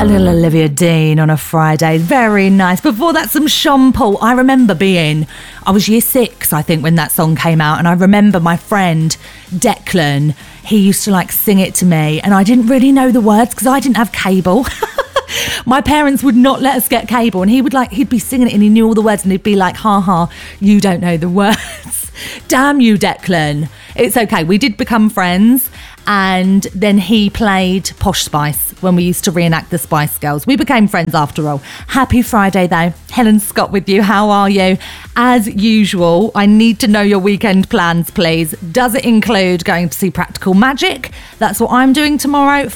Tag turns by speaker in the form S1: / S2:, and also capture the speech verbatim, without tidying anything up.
S1: A little Olivia Dean on a Friday. Very nice. Before that, some Sean Paul. I remember being, I was year six, I think, when that song came out. And I remember my friend Declan, he used to like sing it to me. And I didn't really know the words because I didn't have cable. My parents would not let us get cable. And he would like, he'd be singing it and he knew all the words. And he'd be like, ha ha, you don't know the words. Damn you, Declan. It's okay. We did become friends. And then he played Posh Spice when we used to reenact the Spice Girls. We became friends after all. Happy Friday though. Helen Scott with you. How are you? As usual, I need to know your weekend plans, please. Does it include going to see Practical Magic? That's what I'm doing tomorrow.